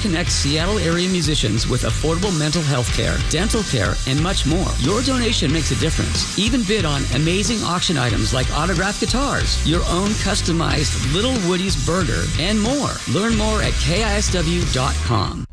connects Seattle area musicians with affordable mental health care, dental care, and much more. Your donation makes a difference. Even bid on amazing auction items like autographed guitars, your own customized Little Woody's burger, and more. Learn more at KISW.com.